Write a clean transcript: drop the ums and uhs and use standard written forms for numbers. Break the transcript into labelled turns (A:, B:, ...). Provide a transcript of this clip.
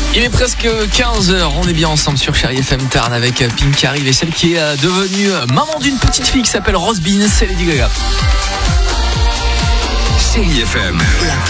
A: Il est presque 15h, on est bien ensemble sur Chérie FM Tarn avec Pink qui arrive et celle qui est devenue maman d'une petite fille qui s'appelle Rose Bean, c'est Lady Gaga.
B: Chérie FM.